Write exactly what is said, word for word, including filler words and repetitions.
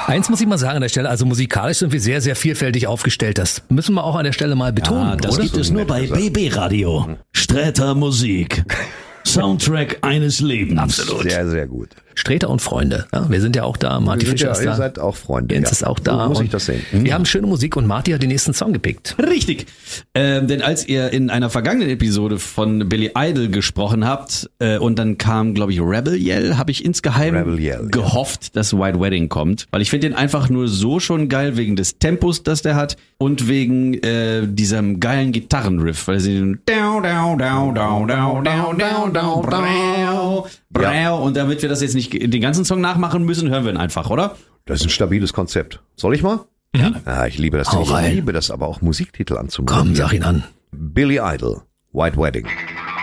Eins muss ich mal sagen an der Stelle, also musikalisch sind wir sehr, sehr vielfältig aufgestellt. Das müssen wir auch an der Stelle mal betonen, ja, das oder? gibt es nur bei B B Radio. Sträter Musik. Soundtrack eines Lebens. Absolut. Sehr, sehr gut. Sträter und Freunde. Ja, wir sind ja auch da. Marty Wir sind Fischer ja, ist ihr da. seid auch Freunde. Jens ja. ist auch da. So muss und ich das sehen. Wir haben schöne Musik und Marty hat den nächsten Song gepickt. Richtig. Ähm, denn als ihr in einer vergangenen Episode von Billy Idol gesprochen habt äh, und dann kam, glaube ich, Rebel Yell, habe ich insgeheim Rebel Yell, gehofft, ja. dass White Wedding kommt. Weil ich finde den einfach nur so schon geil wegen des Tempos, das der hat und wegen äh, diesem geilen Gitarrenriff. Weil sie den down, down, down, down, down, down, down, down, brau, brau. Und damit wir das jetzt nicht den ganzen Song nachmachen müssen, hören wir ihn einfach, oder? Das ist ein stabiles Konzept. Soll ich mal? Ja. Ja, ich liebe das. Hau Ich rein. liebe das aber auch Musiktitel anzumachen. Komm, sag ihn an. Billy Idol, White Wedding.